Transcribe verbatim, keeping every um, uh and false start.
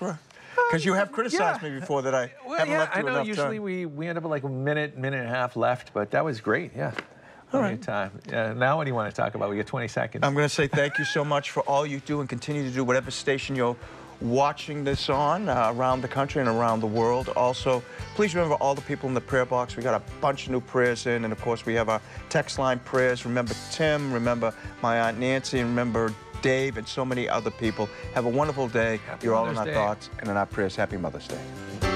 were? Because you have criticized yeah. me before that I well, haven't yeah, left you I know. enough Usually time. we we end up with like a minute, minute and a half left, but that was great. Yeah. All Plenty right. of time. Yeah. Now, what do you want to talk about? We get twenty seconds. I'm going to say thank you so much for all you do and continue to do, whatever station you're watching this on uh, around the country and around the world. Also, please remember all the people in the prayer box. We got a bunch of new prayers in, and of course we have our text line prayers. Remember Tim, remember my Aunt Nancy, and remember Dave, and so many other people. Have a wonderful day. Happy You're all Mother's in our Day. thoughts and in our prayers. Happy Mother's Day.